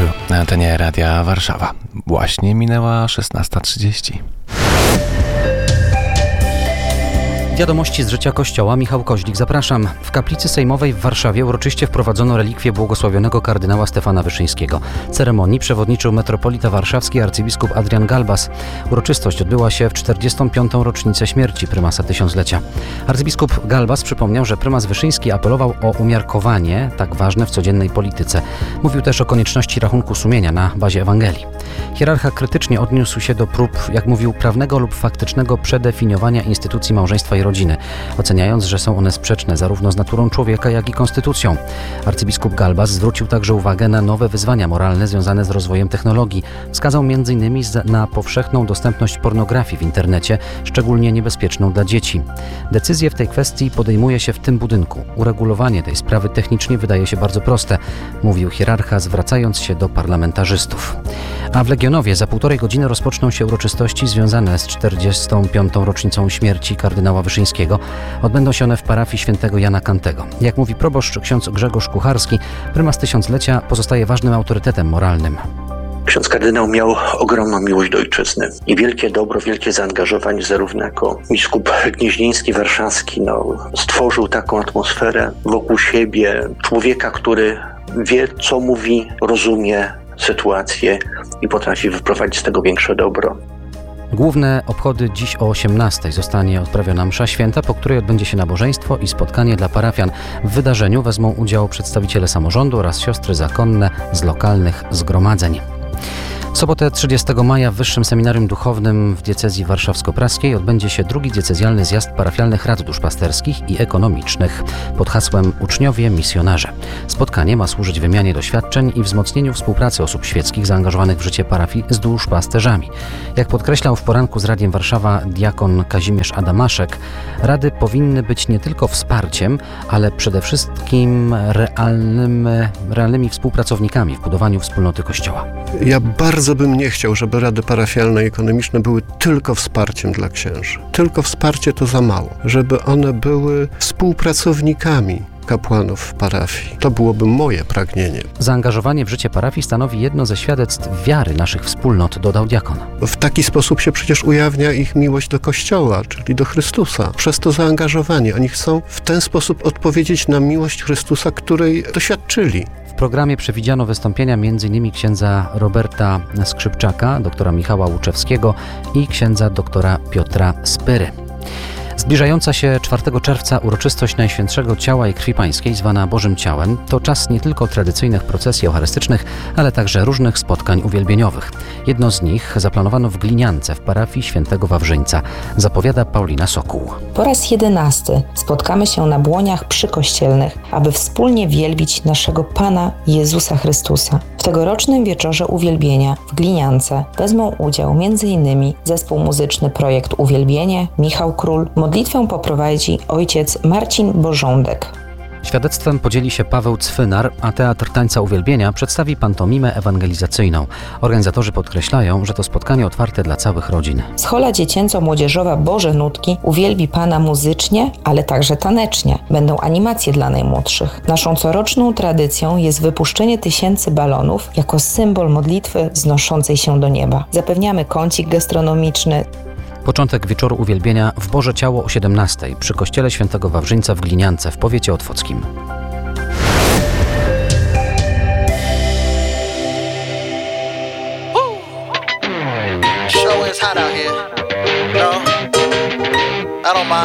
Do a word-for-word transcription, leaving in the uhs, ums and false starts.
na antenie Radia Warszawa. Właśnie minęła szesnasta trzydzieści. Wiadomości z życia Kościoła. Michał Koźlik, zapraszam. W kaplicy sejmowej w Warszawie uroczyście wprowadzono relikwie błogosławionego kardynała Stefana Wyszyńskiego. Ceremonii przewodniczył metropolita warszawski arcybiskup Adrian Galbas. Uroczystość odbyła się w czterdziestą piątą rocznicę śmierci prymasa tysiąclecia. Arcybiskup Galbas przypomniał, że prymas Wyszyński apelował o umiarkowanie, tak ważne w codziennej polityce. Mówił też o konieczności rachunku sumienia na bazie Ewangelii. Hierarcha krytycznie odniósł się do prób, jak mówił, prawnego lub faktycznego przedefiniowania instytucji małżeństwa i rodziny, oceniając, że są one sprzeczne zarówno z naturą człowieka, jak i konstytucją. Arcybiskup Galbas zwrócił także uwagę na nowe wyzwania moralne związane z rozwojem technologii. Wskazał m.in. na powszechną dostępność pornografii w internecie, szczególnie niebezpieczną dla dzieci. Decyzje w tej kwestii podejmuje się w tym budynku. Uregulowanie tej sprawy technicznie wydaje się bardzo proste, mówił hierarcha, zwracając się do parlamentarzystów. A w Legionowie za półtorej godziny rozpoczną się uroczystości związane z czterdziestą piątą rocznicą śmierci kardynała Wyszyńskiego. Odbędą się one w parafii świętego Jana Kantego. Jak mówi proboszcz ksiądz Grzegorz Kucharski, prymas tysiąclecia pozostaje ważnym autorytetem moralnym. Ksiądz kardynał miał ogromną miłość do ojczyzny i wielkie dobro, wielkie zaangażowanie, zarówno jako biskup gnieźnieński, warszawski, no, stworzył taką atmosferę wokół siebie, człowieka, który wie, co mówi, rozumie sytuację i potrafi wyprowadzić z tego większe dobro. Główne obchody dziś o osiemnastej zostanie odprawiona msza święta, po której odbędzie się nabożeństwo i spotkanie dla parafian. W wydarzeniu wezmą udział przedstawiciele samorządu oraz siostry zakonne z lokalnych zgromadzeń. W sobotę trzydziestego maja w Wyższym Seminarium Duchownym w diecezji warszawsko-praskiej odbędzie się drugi diecezjalny zjazd parafialnych rad duszpasterskich i ekonomicznych pod hasłem Uczniowie Misjonarze. Spotkanie ma służyć wymianie doświadczeń i wzmocnieniu współpracy osób świeckich zaangażowanych w życie parafii z duszpasterzami. Jak podkreślał w poranku z Radiem Warszawa diakon Kazimierz Adamaszek, rady powinny być nie tylko wsparciem, ale przede wszystkim realnym, realnymi współpracownikami w budowaniu wspólnoty Kościoła. Ja bardzo Bardzo bym nie chciał, żeby rady parafialne i ekonomiczne były tylko wsparciem dla księży. Tylko wsparcie to za mało. Żeby one były współpracownikami kapłanów w parafii. To byłoby moje pragnienie. Zaangażowanie w życie parafii stanowi jedno ze świadectw wiary naszych wspólnot, dodał diakon. W taki sposób się przecież ujawnia ich miłość do Kościoła, czyli do Chrystusa. Przez to zaangażowanie. Oni chcą w ten sposób odpowiedzieć na miłość Chrystusa, której doświadczyli. W programie przewidziano wystąpienia m.in. księdza Roberta Skrzypczaka, doktora Michała Łuczewskiego i księdza doktora Piotra Spyry. Zbliżająca się czwartego czerwca uroczystość Najświętszego Ciała i Krwi Pańskiej, zwana Bożym Ciałem, to czas nie tylko tradycyjnych procesji eucharystycznych, ale także różnych spotkań uwielbieniowych. Jedno z nich zaplanowano w Gliniance w parafii świętego Wawrzyńca, zapowiada Paulina Sokół. Po raz jedenasty spotkamy się na błoniach przykościelnych, aby wspólnie wielbić naszego Pana Jezusa Chrystusa. W tegorocznym wieczorze uwielbienia w Gliniance wezmą udział m.in. zespół muzyczny Projekt Uwielbienie, Michał Król. Modlitwę poprowadzi ojciec Marcin Bożądek. Świadectwem podzieli się Paweł Cwynar, a Teatr Tańca Uwielbienia przedstawi pantomimę ewangelizacyjną. Organizatorzy podkreślają, że to spotkanie otwarte dla całych rodzin. Schola dziecięco-młodzieżowa Boże Nutki uwielbi Pana muzycznie, ale także tanecznie. Będą animacje dla najmłodszych. Naszą coroczną tradycją jest wypuszczenie tysięcy balonów jako symbol modlitwy wznoszącej się do nieba. Zapewniamy kącik gastronomiczny. Początek wieczoru uwielbienia w Boże Ciało o siedemnastej przy kościele świętego Wawrzyńca w Gliniance w powiecie otwockim. Show is hot out here.